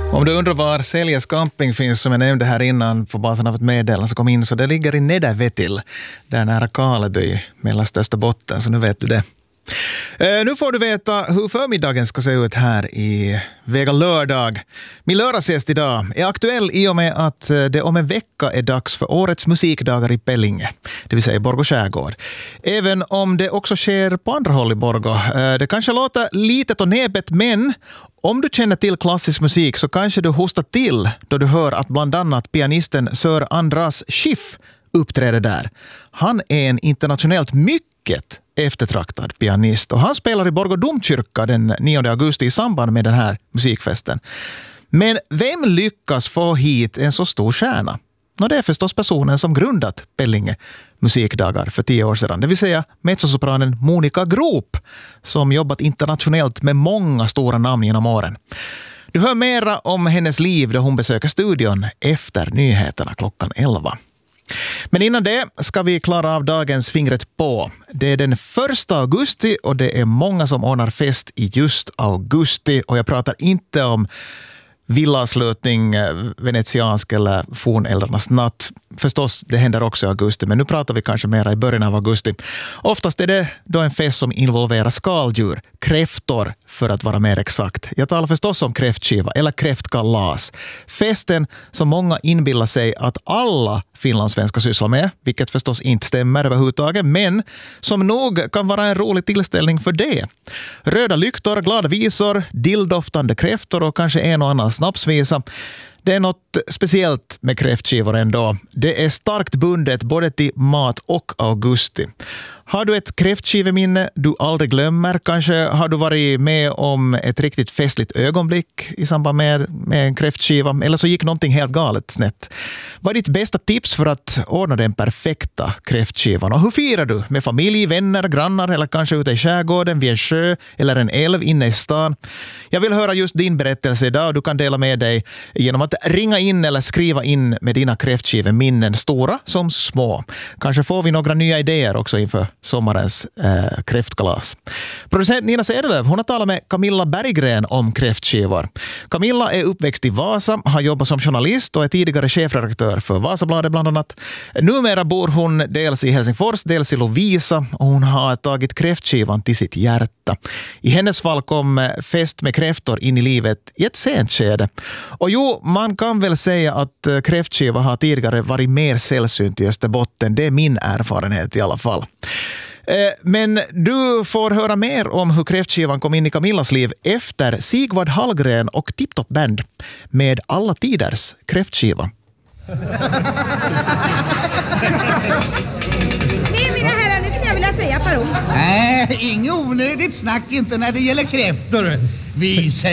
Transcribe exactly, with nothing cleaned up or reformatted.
Om du undrar var Seljes camping finns, som jag nämnde här innan på basen av ett meddelande som kom in, så det ligger i Nedervetil, där nära Kaleby, mellan Österbotten, så nu vet du det. Uh, nu får du veta hur förmiddagen ska se ut här i Vega lördag. Min lördagsgäst idag är aktuell i och med att det om en vecka är dags för årets musikdagar i Pellinge, det vill säga i Borgå skärgård. Även om det också sker på andra håll i Borgå. Uh, det kanske låter litet och näpet, men om du känner till klassisk musik så kanske du hostar till då du hör att bland annat pianisten Sir Andras Schiff uppträder där. Han är en internationellt mycket eftertraktad pianist och han spelar i Borgå domkyrka den nionde augusti i samband med den här musikfesten. Men vem lyckas få hit en så stor stjärna? Nå, det är förstås personen som grundat Pellinge musikdagar för tio år sedan. Det vill säga mezzosopranen Monica Groop, som jobbat internationellt med många stora namn genom åren. Du hör mera om hennes liv då hon besöker studion efter nyheterna klockan elva. Men innan det ska vi klara av dagens fingret på. Det är den första augusti och det är många som ordnar fest i just augusti. Och jag pratar inte om villaslutning, venetiansk eller fornäldrarnas natt. Förstås, det händer också i augusti, men nu pratar vi kanske mer i början av augusti. Oftast är det då en fest som involverar skaldjur, kräftor för att vara mer exakt. Jag talar förstås om kräftskiva eller kräftkalas. Festen som många inbillar sig att alla finlandssvenskar sysslar med, vilket förstås inte stämmer överhuvudtaget, men som nog kan vara en rolig tillställning för det. Röda lyktor, glada visor, dilldoftande kräftor och kanske en och annan snapsvisa. Det är något speciellt med kräftskivor ändå. Det är starkt bundet både till mat och augusti. Har du ett kräftskiveminne du aldrig glömmer? Kanske har du varit med om ett riktigt festligt ögonblick i samband med, med en kräftskiva. Eller så gick någonting helt galet snett. Vad är ditt bästa tips för att ordna den perfekta kräftskivan? Och hur firar du? Med familj, vänner, grannar eller kanske ute i skärgården, vid en sjö eller en älv inne i stan? Jag vill höra just din berättelse idag. Du kan dela med dig genom att ringa in eller skriva in med dina kräftskiveminnen, stora som små. Kanske får vi några nya idéer också inför sommarens äh, kräftkalas. Producent Nina Sedelöv, hon har talat med Camilla Berggren om kräftskivor. Camilla är uppväxt i Vasa, har jobbat som journalist och är tidigare chefredaktör för Vasabladet bland annat. Numera bor hon dels i Helsingfors, dels i Lovisa och hon har tagit kräftskivan till sitt hjärta. I hennes fall kom fest med kräftor in i livet i ett sent skede. Och jo, man kan väl säga att kräftskiva har tidigare varit mer sällsynt i Österbotten. Det är min erfarenhet i alla fall. Men du får höra mer om hur kräftskivan kom in i Camillas liv efter Sigvard Hallgren och Tip Top Band med alla tiders kräftskiva. Nej, mina herrar, nu skulle jag vilja säga ett par ord. Nej, inget onödigt snack inte när det gäller kräftor. Vi